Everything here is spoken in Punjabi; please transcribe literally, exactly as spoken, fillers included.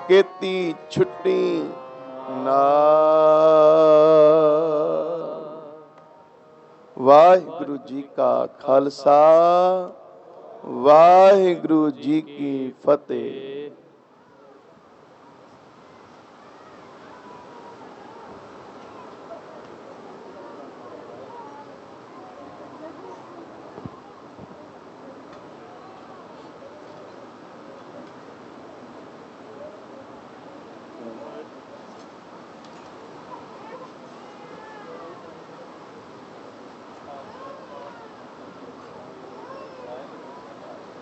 ਕੀਤੀ ਛੁੱਟੀ ਨਾਮ। ਵਾਹਿਗੁਰੂ ਜੀ ਕਾ ਖਾਲਸਾ, ਵਾਹਿਗੁਰੂ ਜੀ ਕੀ ਫਤਿਹ।